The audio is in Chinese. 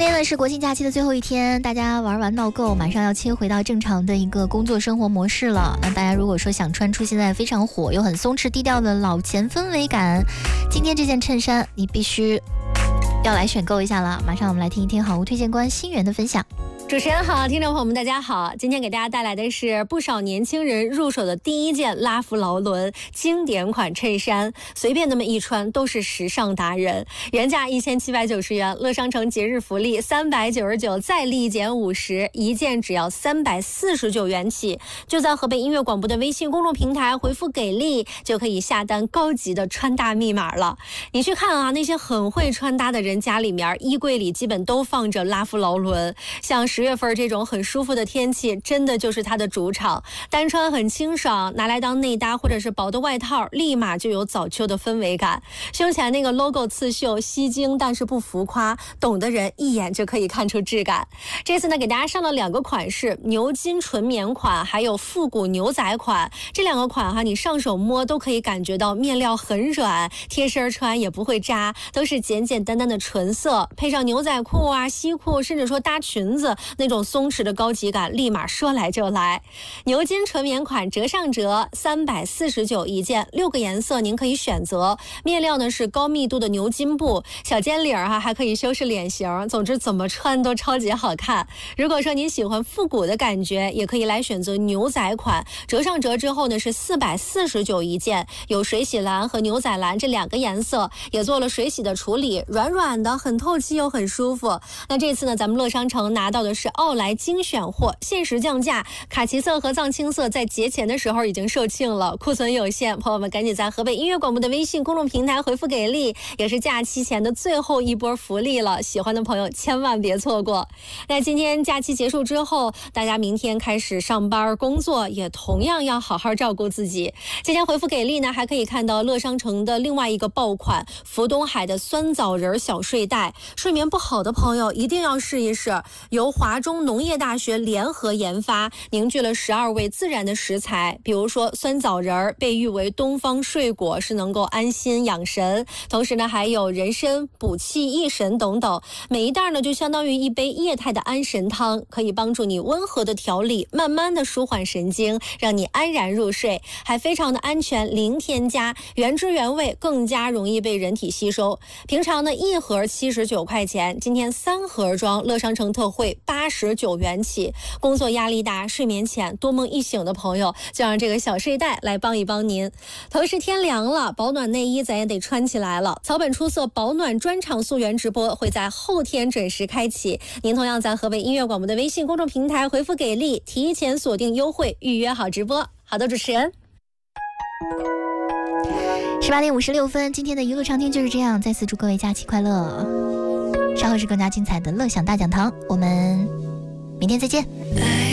天呢是国庆假期的最后一天，大家玩完闹够，马上要切回到正常的一个工作生活模式了。那大家如果说想穿出现在非常火又很松弛低调的老钱氛围感，今天这件衬衫你必须要来选购一下了。马上我们来听一听好物推荐官新源的分享。 主持人好，听众朋友们大家好，今天给大家带来的是不少年轻人入手的第一件拉夫劳伦经典款衬衫，随便那么一穿都是时尚达人。原价1790元，乐商城节日福利399再立减50，一件只要349元起。就在河北音乐广播的微信公众平台回复给力，就可以下单高级的穿搭密码了。你去看啊，那些很会穿搭的人家里面衣柜里基本都放着拉夫劳伦，像10月份这种很舒服的天气，真的就是它的主场。单穿很清爽，拿来当内搭或者是薄的外套，立马就有早秋的氛围感。胸前那个 logo 刺绣吸睛，但是不浮夸，懂的人一眼就可以看出质感。这次呢，给大家上了2个款式，牛津纯棉款，还有复古牛仔款。这2个款你上手摸都可以感觉到面料很软，贴身穿也不会扎，都是简简单单的纯色，配上牛仔裤啊、西裤，甚至说搭裙子，那种松弛的高级感立马说来就来。牛津纯棉款折上折349一件，6个颜色您可以选择。面料呢是高密度的牛津布，小尖领还可以修饰脸型，总之怎么穿都超级好看。如果说您喜欢复古的感觉，也可以来选择牛仔款，折上折之后呢是449一件，有水洗蓝和牛仔蓝这2个颜色，也做了水洗的处理，软软的，很透气又很舒服。那这次呢，咱们乐商城拿到的是奥莱精选货，限时降价，卡其色和藏青色在节前的时候已经售罄了，库存有限，朋友们赶紧在河北音乐广播的微信公众平台回复给力，也是假期前的最后一波福利了，喜欢的朋友千万别错过。那今天假期结束之后，大家明天开始上班工作，也同样要好好照顾自己。今天回复给力呢，还可以看到乐商城的另外一个爆款福东海的酸枣仁小睡袋，睡眠不好的朋友一定要试一试，由华中农业大学联合研发，凝聚了12味自然的食材，比如说酸枣仁被誉为东方睡果，是能够安心养神，同时呢还有人参补气益神等等，每一袋呢就相当于一杯液态的安神汤，可以帮助你温和的调理，慢慢的舒缓神经，让你安然入睡，还非常的安全，零添加，原汁原味，更加容易被人体吸收。平常呢一盒79块钱，今天3盒装，乐商城特惠89元起。工作压力大、睡眠浅、多梦易醒的朋友，就让这个小睡袋来帮一帮您。同时天凉了，保暖内衣咱也得穿起来了。草本出色保暖专场溯源直播会在后天准时开启，您同样在河北音乐广播的微信公众平台回复给力，提前锁定优惠，预约好直播。好的，主持人。 18点56分，今天的一路畅听就是这样，再次祝各位假期快乐。稍后是更加精彩的乐享大讲堂，我们明天再见。